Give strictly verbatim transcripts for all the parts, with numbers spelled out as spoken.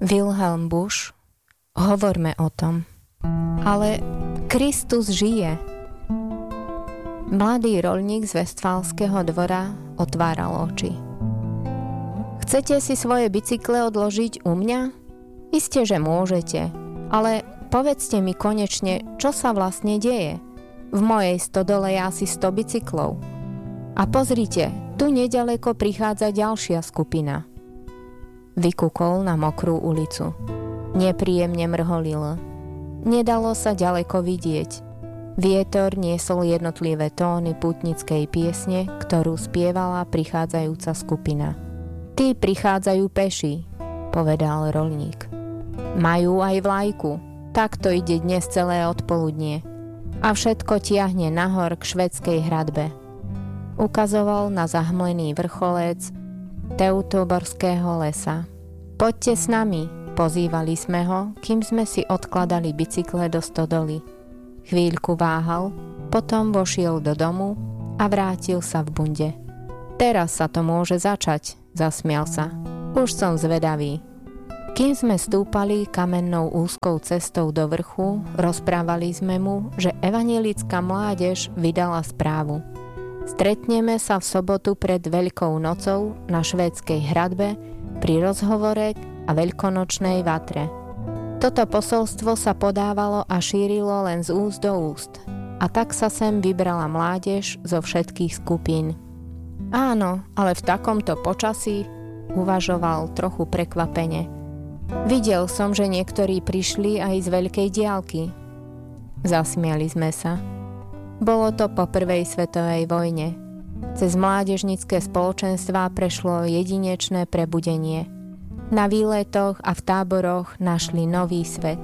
Wilhelm Busch, hovorme o tom. Ale Kristus žije. Mladý roľník z Vestfálskeho dvora otváral oči. Chcete si svoje bicykle odložiť u mňa? Isté, že môžete, ale povedzte mi konečne, čo sa vlastne deje. V mojej stodole je asi sto bicyklov. A pozrite, tu neďaleko prichádza ďalšia skupina. Vykúkol na mokrú ulicu. Nepríjemne mrholil. Nedalo sa ďaleko vidieť. Vietor niesol jednotlivé tóny pútnickej piesne, ktorú spievala prichádzajúca skupina. Tí prichádzajú peši, povedal roľník. Majú aj vlajku, tak to ide dnes celé odpoludnie. A všetko tiahne nahor k švédskej hradbe. Ukazoval na zahmlený vrcholec Teutoborského lesa. Poďte s nami, pozývali sme ho, kým sme si odkladali bicykle do stodoly. Chvíľku váhal, potom vošiel do domu a vrátil sa v bunde. Teraz sa to môže začať, zasmial sa. Už som zvedavý. Kým sme stúpali kamennou úzkou cestou do vrchu, rozprávali sme mu, že evanjelická mládež vydala správu. Stretneme sa v sobotu pred Veľkou nocou na švédskej hradbe pri rozhovore a veľkonočnej vatre. Toto posolstvo sa podávalo a šírilo len z úst do úst. A tak sa sem vybrala mládež zo všetkých skupín. Áno, ale v takomto počasí, uvažoval trochu prekvapene. Videl som, že niektorí prišli aj z veľkej diaľky. Zasmiali sme sa. Bolo to po prvej svetovej vojne. Cez mládežnícke spoločenstvá prešlo jedinečné prebudenie. Na výletoch a v táboroch našli nový svet.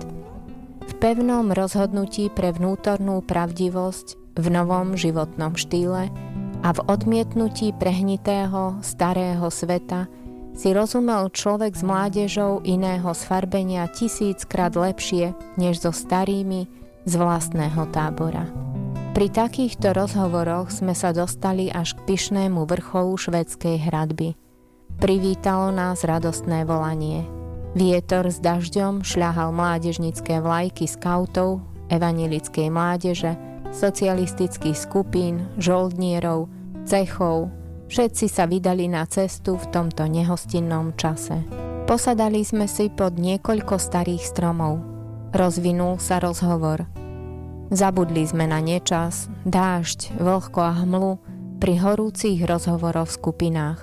V pevnom rozhodnutí pre vnútornú pravdivosť, v novom životnom štýle a v odmietnutí prehnitého, starého sveta si rozumel človek s mládežou iného sfarbenia tisíckrát lepšie, než so starými z vlastného tábora. Pri takýchto rozhovoroch sme sa dostali až k pyšnému vrcholu švédskej hradby. Privítalo nás radostné volanie. Vietor s dažďom šľahal mládežnícke vlajky skautov, evanjelickej mládeže, socialistických skupín, žoldnierov, cechov. Všetci sa vydali na cestu v tomto nehostinnom čase. Posadali sme si pod niekoľko starých stromov. Rozvinul sa rozhovor. Zabudli sme na nečas, dážď, vlhko a hmlu pri horúcich rozhovoroch v skupinách.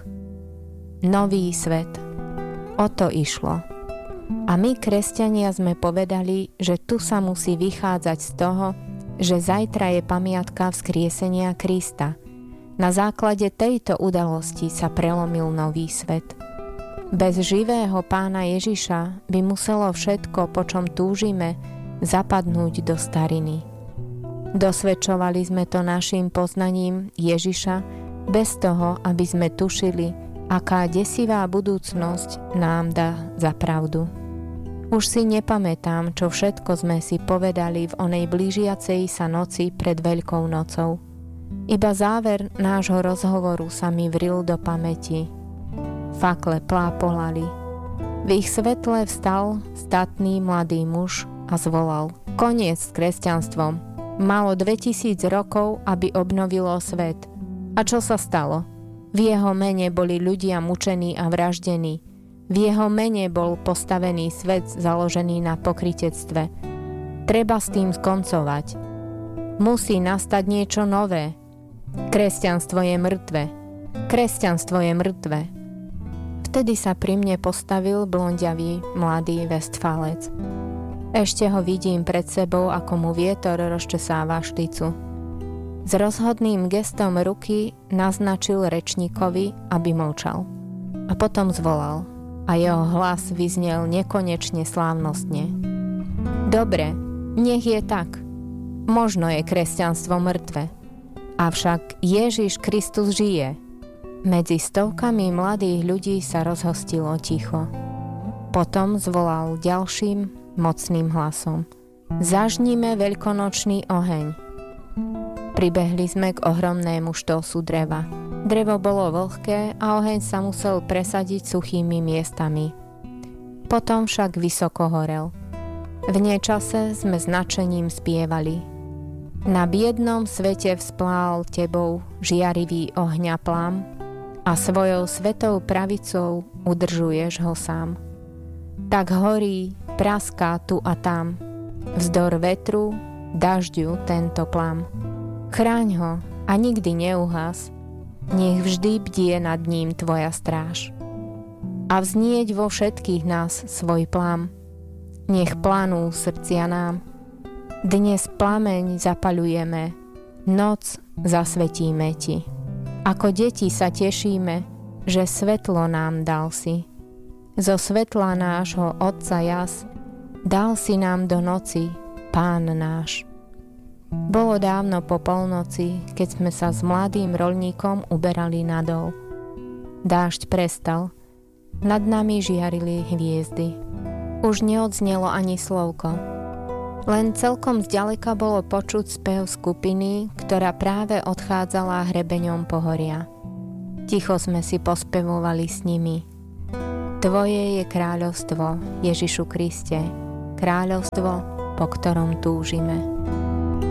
Nový svet. O to išlo. A my, kresťania, sme povedali, že tu sa musí vychádzať z toho, že zajtra je pamiatka vzkriesenia Krista. Na základe tejto udalosti sa prelomil nový svet. Bez živého Pána Ježiša by muselo všetko, po čom túžime, zapadnúť do stariny. Dosvedčovali sme to naším poznaním Ježiša bez toho, aby sme tušili, aká desivá budúcnosť nám dá za pravdu. Už si nepamätám, čo všetko sme si povedali v onej blížiacej sa noci pred Veľkou nocou. Iba záver nášho rozhovoru sa mi vril do pamäti. Fakle plápolali. V ich svetle vstal statný mladý muž a zvolal: Koniec s kresťanstvom. Malo dvetisíc rokov, aby obnovilo svet. A čo sa stalo? V jeho mene boli ľudia mučení a vraždení. V jeho mene bol postavený svet založený na pokrytectve. Treba s tým skoncovať. Musí nastať niečo nové. Kresťanstvo je mŕtve. Kresťanstvo je mŕtve. Vtedy sa pri mne postavil blondiavý mladý Vestfálec. Ešte ho vidím pred sebou, ako mu vietor rozčesáva šticu. S rozhodným gestom ruky naznačil rečníkovi, aby mlčal. A potom zvolal. A jeho hlas vyznel nekonečne slávnostne. Dobre, nech je tak. Možno je kresťanstvo mŕtve. Avšak Ježiš Kristus žije. Medzi stovkami mladých ľudí sa rozhostilo ticho. Potom zvolal ďalším mocným hlasom. Zažnime veľkonočný oheň. Pribehli sme k ohromnému štosu dreva. Drevo bolo vlhké a oheň sa musel presadiť suchými miestami. potom však vysoko horel. V nečase sme značením spievali. Na biednom svete vzplál tebou žiarivý ohňa plám a svojou svetou pravicou udržuješ ho sám. Tak horí, praská tu a tam, vzdor vetru, dažďu tento plam. Chráň ho a nikdy neuhas, nech vždy bdie nad ním tvoja stráž. A vznieť vo všetkých nás svoj plam, nech planú srdcia nám. Dnes plameň zapaľujeme, noc zasvetíme ti. Ako deti sa tešíme, že svetlo nám dal si. Zo svetla nášho Otca jas dal si nám do noci Pán náš. Bolo dávno po polnoci, keď sme sa s mladým roľníkom uberali nadol. Dážď prestal, nad nami žiarili hviezdy. Už neodznelo ani slovko. Len celkom zďaleka bolo počuť spev skupiny, ktorá práve odchádzala hrebeňom pohoria. Ticho sme si pospevovali s nimi. Tvoje je kráľovstvo, Ježišu Kriste, kráľovstvo, po ktorom túžime.